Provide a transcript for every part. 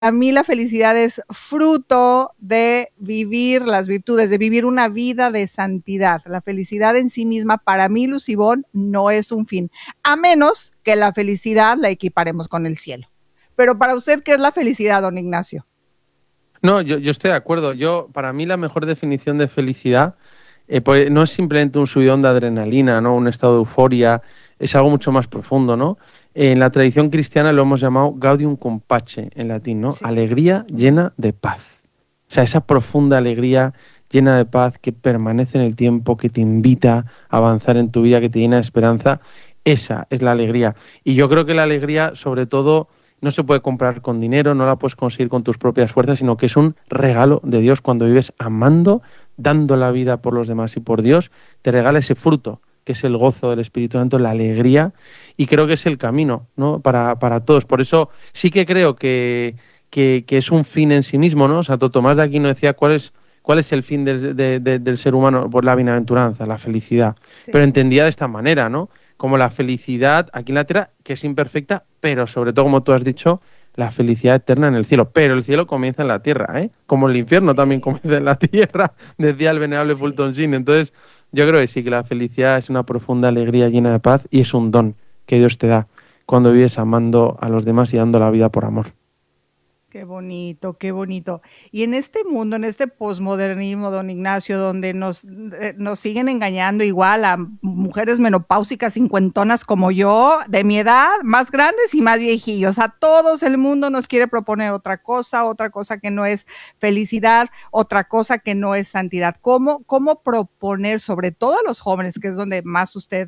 mí la felicidad es fruto de vivir las virtudes, de vivir una vida de santidad. La felicidad en sí misma, para mí, Luz Ivonne, no es un fin, a menos que la felicidad la equiparemos con el cielo. Pero para usted, ¿qué es la felicidad, don Ignacio? No, yo estoy de acuerdo. Para mí la mejor definición de felicidad pues, no es simplemente un subidón de adrenalina, ¿no? Un estado de euforia, es algo mucho más profundo, ¿no? En la tradición cristiana lo hemos llamado gaudium cum pace, en latín, ¿no? Sí. Alegría llena de paz. O sea, esa profunda alegría llena de paz que permanece en el tiempo, que te invita a avanzar en tu vida, que te llena de esperanza, esa es la alegría. Y yo creo que la alegría, sobre todo, no se puede comprar con dinero, no la puedes conseguir con tus propias fuerzas, sino que es un regalo de Dios cuando vives amando, dando la vida por los demás y por Dios, te regala ese fruto, que es el gozo del Espíritu Santo, la alegría, y creo que es el camino, ¿no? Para todos. Por eso sí que creo que es un fin en sí mismo, ¿no? Santo Tomás de Aquino decía cuál es el fin del ser humano, por la bienaventuranza, la felicidad. Sí. Pero entendía de esta manera, ¿no? Como la felicidad aquí en la tierra, que es imperfecta, pero sobre todo, como tú has dicho, la felicidad eterna en el cielo. Pero el cielo comienza en la tierra, ¿eh? Como el infierno también Sí. comienza en la tierra, decía el venerable Sí. Fulton Sheen. Entonces, yo creo que sí, que la felicidad es una profunda alegría llena de paz y es un don que Dios te da cuando vives amando a los demás y dando la vida por amor. Qué bonito, qué bonito. Y en este mundo, en este posmodernismo, don Ignacio, donde nos siguen engañando igual a mujeres menopáusicas, cincuentonas como yo, de mi edad, más grandes y más viejillos, a todos el mundo nos quiere proponer otra cosa que no es felicidad, otra cosa que no es santidad. ¿Cómo proponer, sobre todo a los jóvenes, que es donde más usted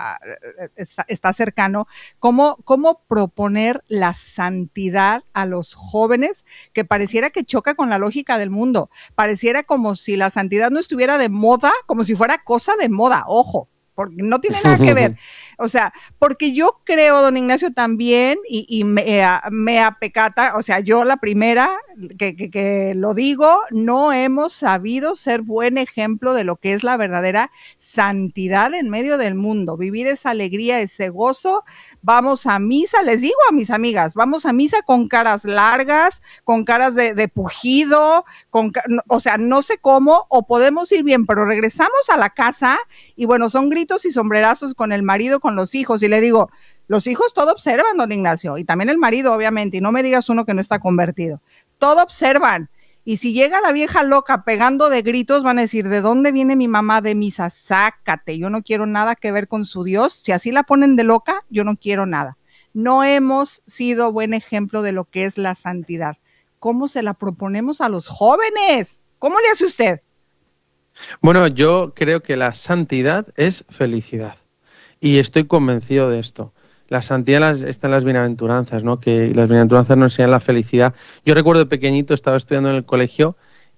está cercano, cómo proponer la santidad a los jóvenes, que pareciera que choca con la lógica del mundo? Pareciera como si la santidad no estuviera de moda, como si fuera cosa de moda, ojo, porque no tiene nada que ver. O sea, porque yo creo, don Ignacio, también, y mea pecata, o sea, yo la primera que lo digo, no hemos sabido ser buen ejemplo de lo que es la verdadera santidad en medio del mundo, vivir esa alegría, ese gozo. Vamos a misa, les digo a mis amigas, vamos a misa con caras largas, con caras de pujido, o sea, no sé cómo, o podemos ir bien, pero regresamos a la casa y bueno, son gritos y sombrerazos con el marido, con los hijos, y le digo, los hijos todo observan, don Ignacio, y también el marido, obviamente, y no me digas uno que no está convertido, todo observan. Y si llega la vieja loca pegando de gritos, van a decir, ¿de dónde viene mi mamá de misa? Sácate, yo no quiero nada que ver con su Dios. Si así la ponen de loca, yo no quiero nada. No hemos sido buen ejemplo de lo que es la santidad. ¿Cómo se la proponemos a los jóvenes? ¿Cómo le hace usted? Bueno, yo creo que la santidad es felicidad y estoy convencido de esto. La santidad está en las bienaventuranzas, ¿no? Que las bienaventuranzas nos enseñan la felicidad. Yo recuerdo de pequeñito, estaba estudiando en el colegio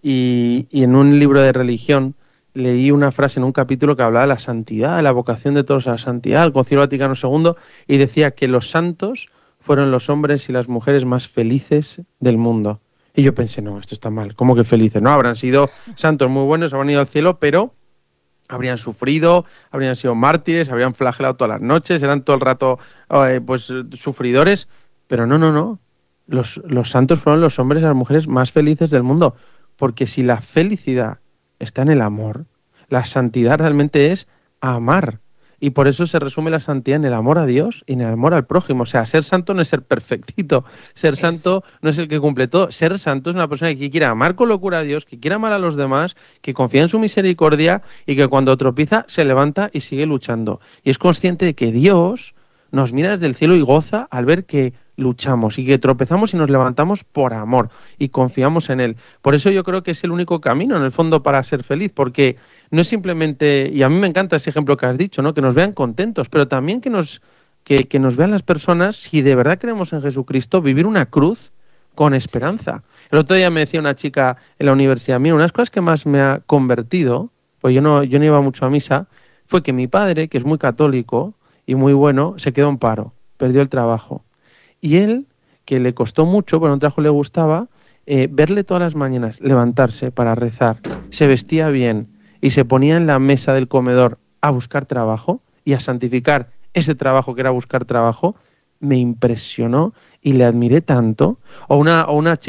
y en un libro de religión leí una frase en un capítulo que hablaba de la santidad, de la vocación de todos a la santidad, el Concilio Vaticano II, y decía que los santos fueron los hombres y las mujeres más felices del mundo. Y yo pensé, no, esto está mal, ¿cómo que felices? No, habrán sido santos muy buenos, habrán ido al cielo, pero habrían sufrido, habrían sido mártires, habrían flagelado todas las noches, eran todo el rato pues sufridores, pero no. Los santos fueron los hombres y las mujeres más felices del mundo, porque si la felicidad está en el amor, la santidad realmente es amar. Y por eso se resume la santidad en el amor a Dios y en el amor al prójimo. O sea, ser santo no es ser perfectito. Ser Eso. santo no es el que cumple todo. Ser santo es una persona que quiere amar con locura a Dios, que quiere amar a los demás, que confía en su misericordia y que cuando tropieza se levanta y sigue luchando. Y es consciente de que Dios nos mira desde el cielo y goza al ver que luchamos y que tropezamos y nos levantamos por amor y confiamos en Él. Por eso yo creo que es el único camino, en el fondo, para ser feliz, porque no es simplemente, y a mí me encanta ese ejemplo que has dicho, ¿no? Que nos vean contentos, pero también que nos vean las personas, si de verdad creemos en Jesucristo, vivir una cruz con Sí. esperanza. El otro día me decía una chica en la universidad, mira, una de las cosas que más me ha convertido, pues yo no iba mucho a misa, fue que mi padre, que es muy católico y muy bueno, se quedó en paro, perdió el trabajo. Y él, que le costó mucho, pero un trabajo le gustaba, verle todas las mañanas levantarse para rezar, se vestía bien y se ponía en la mesa del comedor a buscar trabajo y a santificar ese trabajo que era buscar trabajo, me impresionó y le admiré tanto, o una